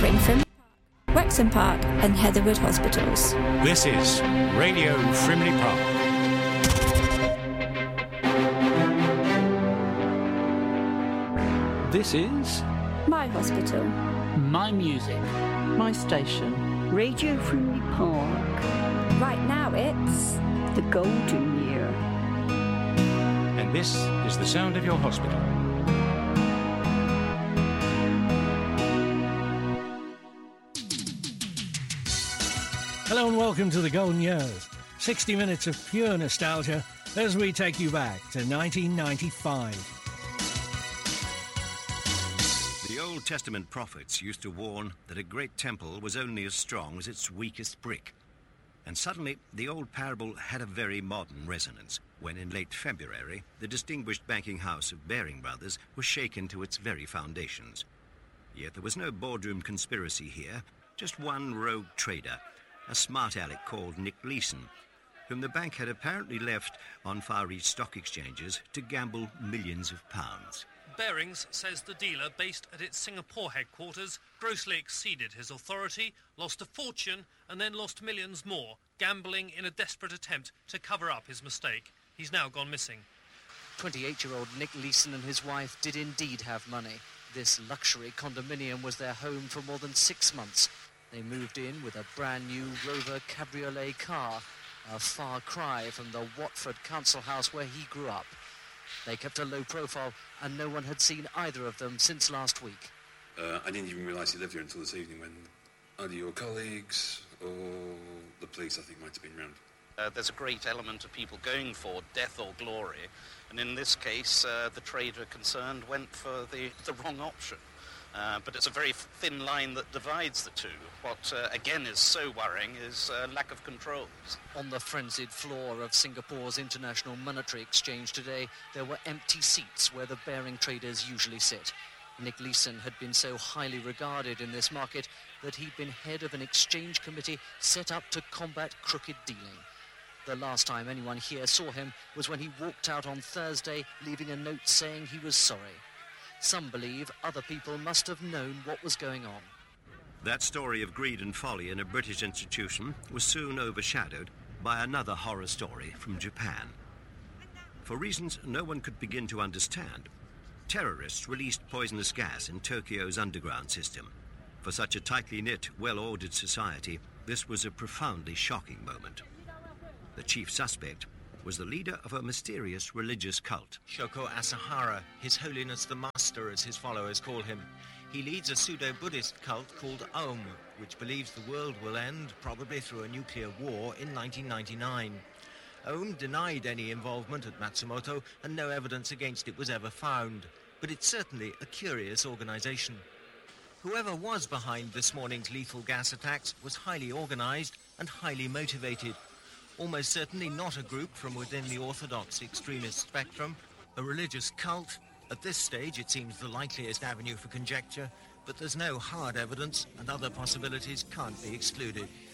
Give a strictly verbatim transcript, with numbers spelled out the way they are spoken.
covering Frimley Park, Wrexham Park and Heatherwood Hospitals. This is Radio Frimley Park. This is My hospital. My music. My station. Radio Frimley Park. Right now it's The Golden Year. And this is the sound of your hospital. Hello and welcome to the Golden Years. sixty minutes of pure nostalgia as we take you back to nineteen ninety-five. The Old Testament prophets used to warn that a great temple was only as strong as its weakest brick. And suddenly, the old parable had a very modern resonance when in late February, the distinguished banking house of Baring Brothers was shaken to its very foundations. Yet there was no boardroom conspiracy here, just one rogue trader, a smart aleck called Nick Leeson, whom the bank had apparently left on Far East stock exchanges to gamble millions of pounds. Barings says the dealer, based at its Singapore headquarters, grossly exceeded his authority, lost a fortune, and then lost millions more, gambling in a desperate attempt to cover up his mistake. He's now gone missing. twenty-eight-year-old Nick Leeson and his wife did indeed have money. This luxury condominium was their home for more than six months. They moved in with a brand new Rover Cabriolet car, a far cry from the Watford council house where he grew up. They kept a low profile and no one had seen either of them since last week. Uh, I didn't even realise he lived here until this evening when either your colleagues or the police, I think, might have been round. Uh, there's a great element of people going for death or glory, and in this case, uh, the trader concerned went for the, the wrong option. Uh, but it's a very thin line that divides the two. What, uh, again, is so worrying is uh, lack of controls. On the frenzied floor of Singapore's International Monetary Exchange today, there were empty seats where the Baring traders usually sit. Nick Leeson had been so highly regarded in this market that he'd been head of an exchange committee set up to combat crooked dealing. The last time anyone here saw him was when he walked out on Thursday, leaving a note saying he was sorry. Some believe other people must have known what was going on. That story of greed and folly in a British institution was soon overshadowed by another horror story from Japan. For reasons no one could begin to understand, terrorists released poisonous gas in Tokyo's underground system. For such a tightly knit, well-ordered society, this was a profoundly shocking moment. The chief suspect was the leader of a mysterious religious cult. Shoko Asahara, His Holiness the Master, as his followers call him. He leads a pseudo-Buddhist cult called Aum, which believes the world will end, probably through a nuclear war, in nineteen ninety-nine. Aum denied any involvement at Matsumoto, and no evidence against it was ever found. But it's certainly a curious organisation. Whoever was behind this morning's lethal gas attacks was highly organised and highly motivated. Almost certainly not a group from within the orthodox extremist spectrum, a religious cult. At this stage, it seems the likeliest avenue for conjecture, but there's no hard evidence and other possibilities can't be excluded.